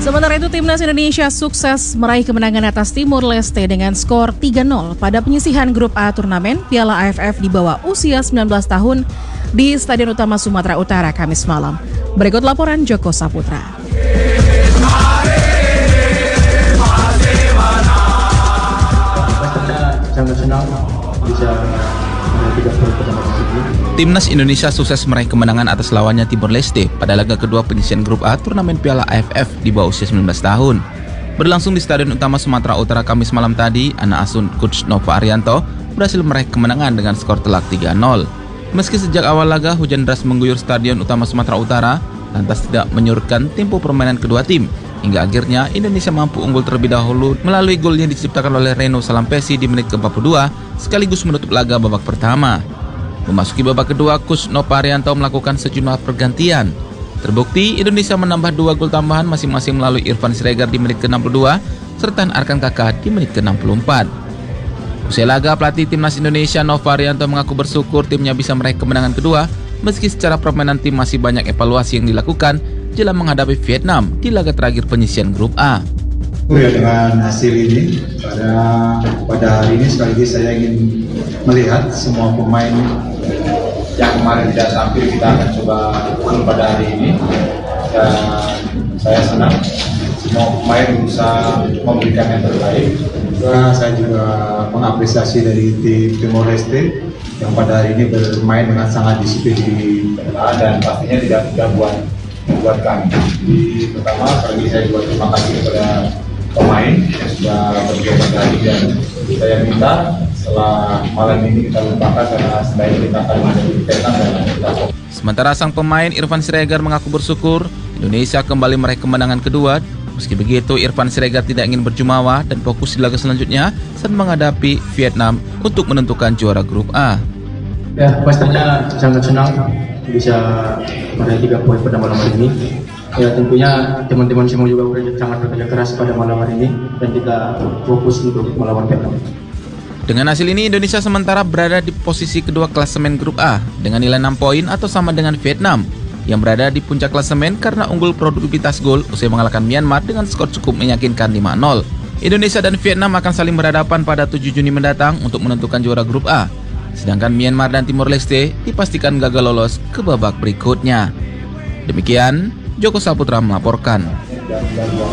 Sementara itu, Timnas Indonesia sukses meraih kemenangan atas Timor Leste dengan skor 3-0 pada penyisihan grup A turnamen Piala AFF di bawah usia 19 tahun di Stadion Utama Sumatera Utara Kamis malam. Berikut laporan Joko Saputra. Sangat senang bisa Timnas Indonesia sukses meraih kemenangan atas lawannya Timor Leste pada laga kedua penyisihan grup A turnamen Piala AFF di bawah usia 19 tahun. Berlangsung di Stadion Utama Sumatera Utara Kamis malam tadi, anak asuh Coach Nova Arianto berhasil meraih kemenangan dengan skor telak 3-0. Meski sejak awal laga hujan deras mengguyur Stadion Utama Sumatera Utara, lantas tidak menyurutkan tempo permainan kedua tim. Hingga akhirnya Indonesia mampu unggul terlebih dahulu melalui gol yang diciptakan oleh Reno Salampesi di menit ke-42 sekaligus menutup laga babak pertama. Memasuki babak kedua, Coach Nova Arianto melakukan sejumlah pergantian. Terbukti Indonesia menambah 2 gol tambahan masing-masing melalui Irfan Siregar di menit ke-62 serta Arkan Kaka di menit ke-64. Usai laga, pelatih Timnas Indonesia Nova Arianto mengaku bersyukur timnya bisa meraih kemenangan kedua meski secara permainan tim masih banyak evaluasi yang dilakukan jelang menghadapi Vietnam di laga terakhir penyisihan grup A. Dengan hasil ini pada hari ini sekaligus saya ingin melihat semua pemain yang kemarin tidak tampil kita akan coba pada hari ini, dan saya senang semua pemain bisa memberikan yang terbaik. Saya juga mengapresiasi dari tim Timor Leste yang pada hari ini bermain dengan sangat disiplin di tengah dan pastinya tidak mudah buat kami. Jadi pertama sekali saya juga terima kasih kepada pemain yang sudah berjuang pada hari, dan saya minta setelah malam ini kita lupakan karena selain kita akan menjadi Vietnam dan kita. Sementara sang pemain Irfan Siregar mengaku bersyukur Indonesia kembali meraih kemenangan kedua. Meski begitu, Irfan Siregar tidak ingin berjumawa dan fokus di laga selanjutnya saat menghadapi Vietnam untuk menentukan juara grup A. Ya, pastinya sangat senang bisa meraih 3 poin pada malam hari ini. Ya, tentunya teman-teman semua juga sangat bekerja keras pada malam hari ini dan kita fokus untuk melawan Vietnam. Dengan hasil ini, Indonesia sementara berada di posisi kedua klasemen grup A dengan nilai 6 poin atau sama dengan Vietnam yang berada di puncak klasemen karena unggul produktivitas gol usai mengalahkan Myanmar dengan skor cukup meyakinkan 5-0. Indonesia dan Vietnam akan saling berhadapan pada 7 Juni mendatang untuk menentukan juara grup A. Sedangkan Myanmar dan Timor Leste dipastikan gagal lolos ke babak berikutnya. Demikian, Joko Saputra melaporkan.